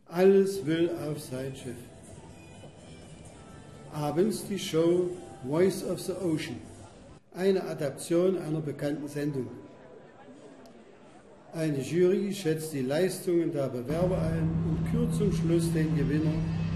Alles will auf sein Schiff. Abends die Show Voice of the Ocean, eine Adaption einer bekannten Sendung. Eine Jury schätzt die Leistungen der Bewerber ein und kürt zum Schluss den Gewinner